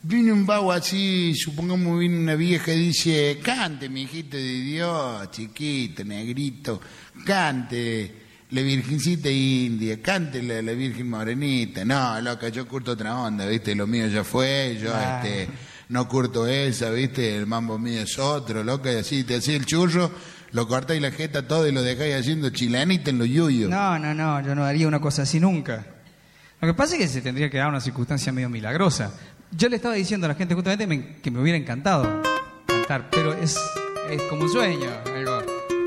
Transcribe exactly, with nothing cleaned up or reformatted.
viene un vago así, supongamos viene una vieja y dice, cante, mi hijito de Dios, chiquito, negrito, cante la Virgencita India, cante la, la Virgen Morenita. No, loca, yo curto otra onda, ¿viste? Lo mío ya fue, yo ah. este no curto esa, ¿viste? El mambo mío es otro, loca, y así te hacía el churro, lo cortáis la jeta todo y lo dejáis haciendo chilanita en los yuyos. No, no, no, yo no haría una cosa así nunca. Lo que pasa es que se tendría que dar una circunstancia medio milagrosa. Yo le estaba diciendo a la gente justamente me, que me hubiera encantado cantar, pero es, es como un sueño.